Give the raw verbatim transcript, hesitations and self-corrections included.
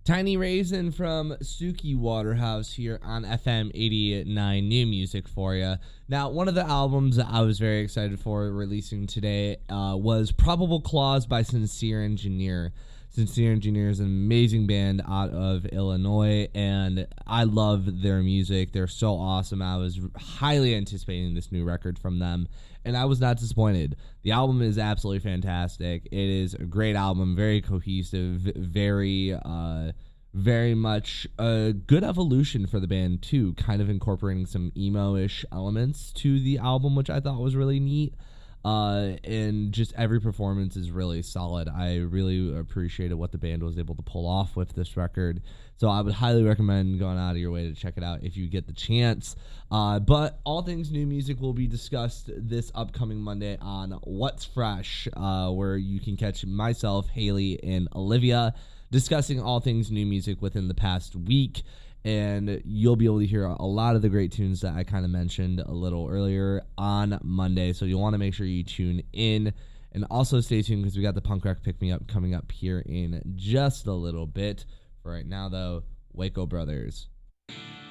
Tiny Raisin from Suki Waterhouse here on F M eighty-nine New Music for you. Now, one of the albums that I was very excited for releasing today uh, was Probable Clause by Sincere Engineer. Sincere Engineer is an amazing band out of Illinois, and I love their music. They're so awesome. I was highly anticipating this new record from them, and I was not disappointed. The album is absolutely fantastic. It is a great album, very cohesive, very, uh, very much a good evolution for the band, too, kind of incorporating some emo-ish elements to the album, which I thought was really neat. Uh, and just every performance is really solid. I really appreciated what the band was able to pull off with this record. So I would highly recommend going out of your way to check it out if you get the chance. Uh, but all things new music will be discussed this upcoming Monday on What's Fresh, uh, where you can catch myself, Haley, and Olivia discussing all things new music within the past week. And you'll be able to hear a lot of the great tunes that I kind of mentioned a little earlier on Monday. So you'll want to make sure you tune in. And also stay tuned because we got the punk rock pick-me-up coming up here in just a little bit. For right now, though, Waco Brothers.